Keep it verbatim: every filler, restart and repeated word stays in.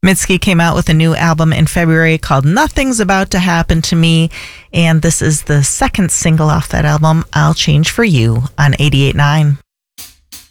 Mitski came out with a new album in February called Nothing's About to Happen to Me, and this is the second single off that album, I'll Change for You, on eighty-eight point nine.